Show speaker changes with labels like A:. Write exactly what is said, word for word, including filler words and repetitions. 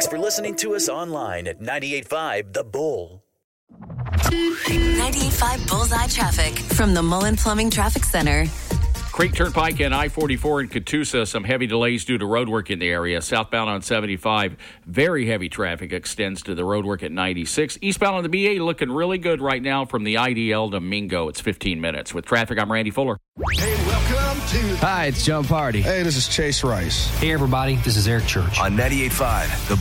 A: Thanks for listening to us online at ninety-eight point five The Bull.
B: ninety-eight point five Bullseye Traffic from the Mullen Plumbing Traffic Center.
C: Creek Turnpike and I forty-four in Catoosa, some heavy delays due to roadwork in the area. Southbound on seventy-five, very heavy traffic extends to the roadwork at ninety-six. Eastbound on the B A looking really good right now from the I D L to Mingo. It's fifteen minutes. With traffic, I'm Randy Fuller.
D: Hey, welcome to...
E: Hi, it's John Party.
D: Hey, this is Chase Rice.
F: Hey, everybody, this is Eric Church.
G: On ninety-eight point five, The